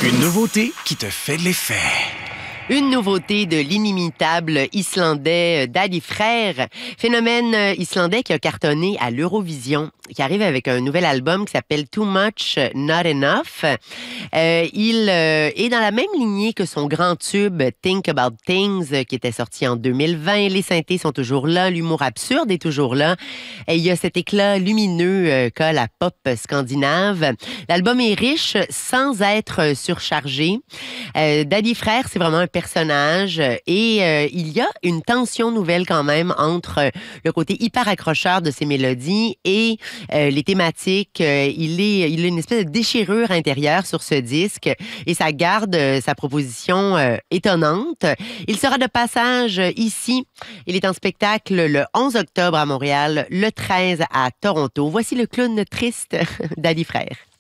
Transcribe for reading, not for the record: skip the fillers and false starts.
Une nouveauté qui te fait de l'effet. Une nouveauté de l'inimitable Islandais Daddy Frère, phénomène islandais qui a cartonné à l'Eurovision, qui arrive avec un nouvel album qui s'appelle Too Much Not Enough. Il est dans la même lignée que son grand tube Think About Things qui était sorti en 2020. Les synthés sont toujours là, l'humour absurde est toujours là. Et il y a cet éclat lumineux qu'a la pop scandinave. L'album est riche sans être surchargé. Daddy Frère, c'est vraiment un personnage et il y a une tension nouvelle quand même entre le côté hyper accrocheur de ses mélodies et les thématiques. Il a une espèce de déchirure intérieure sur ce disque et ça garde sa proposition étonnante. Il sera de passage ici. Il est en spectacle le 11 octobre à Montréal, le 13 à Toronto. Voici le clown triste Daddy Frère.